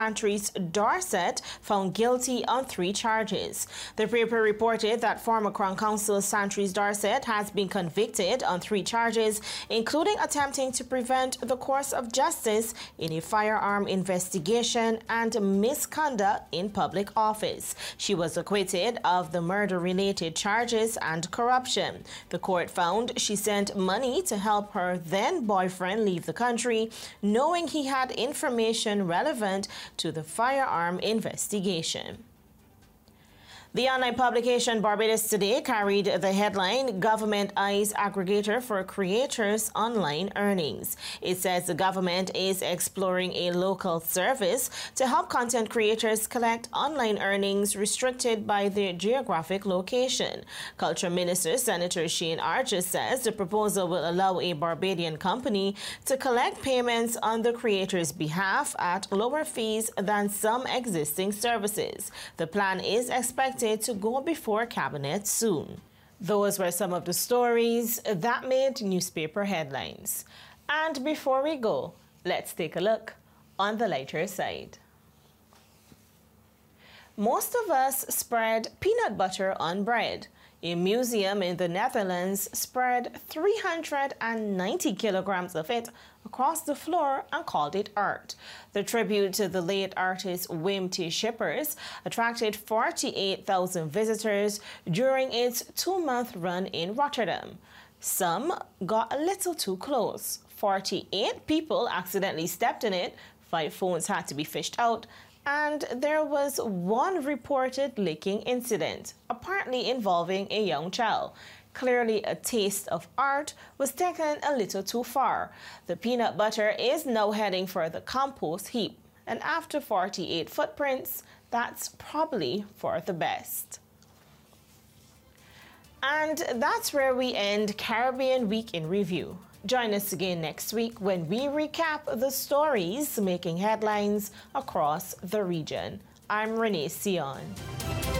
Santries Dorset found guilty on 3 charges. The paper reported that former Crown Counsel Santries Dorset has been convicted on 3 charges, including attempting to prevent the course of justice in a firearm investigation and misconduct in public office. She was acquitted of the murder-related charges and corruption. The court found she sent money to help her then-boyfriend leave the country, knowing he had information relevant to the firearm investigation. The online publication Barbados Today carried the headline, Government Eyes Aggregator for Creators' Online Earnings. It says the government is exploring a local service to help content creators collect online earnings restricted by their geographic location. Culture Minister Senator Shane Archer says the proposal will allow a Barbadian company to collect payments on the creator's behalf at lower fees than some existing services. The plan is expected to go before Cabinet soon. Those were some of the stories that made newspaper headlines. And before we go, let's take a look on the lighter side. Most of us spread peanut butter on bread. A museum in the Netherlands spread 390 kilograms of it across the floor and called it art. The tribute to the late artist Wim T. Schippers attracted 48,000 visitors during its 2-month run in Rotterdam. Some got a little too close. 48 people accidentally stepped in it, 5 phones had to be fished out, and there was one reported licking incident, apparently involving a young child. Clearly, a taste of art was taken a little too far. The peanut butter is now heading for the compost heap, and after 48 footprints, that's probably for the best. And that's where we end Caribbean Week in Review. Join us again next week when we recap the stories making headlines across the region. I'm Renee Sion.